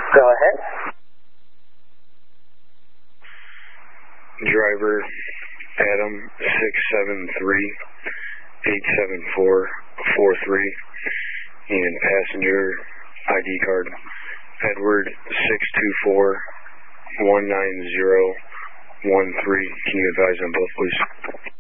Go ahead. Driver Adam 673-874-43 and passenger ID card Edward 624-190-13. Can you advise on both, please?